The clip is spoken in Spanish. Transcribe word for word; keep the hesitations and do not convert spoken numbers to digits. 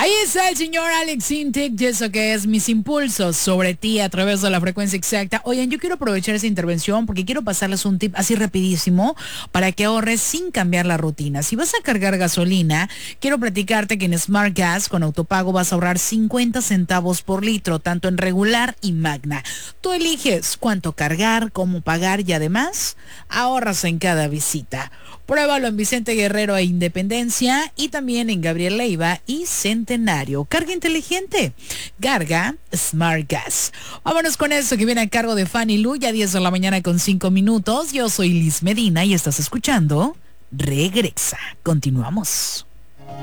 Ahí está el señor Alex Intec y eso que es Mis Impulsos sobre ti a través de la frecuencia exacta. Oigan, yo quiero aprovechar esa intervención porque quiero pasarles un tip así rapidísimo para que ahorres sin cambiar la rutina. Si vas a cargar gasolina, quiero platicarte que en Smart Gas con autopago vas a ahorrar cincuenta centavos por litro, tanto en regular y magna. Tú eliges cuánto cargar, cómo pagar y además ahorras en cada visita. Pruébalo en Vicente Guerrero e Independencia y también en Gabriel Leiva y Centenario. Carga inteligente. Carga Smart Gas. Vámonos con eso que viene a cargo de Fanny Lu, ya diez de la mañana con cinco minutos. Yo soy Liz Medina y estás escuchando Regresa. Continuamos.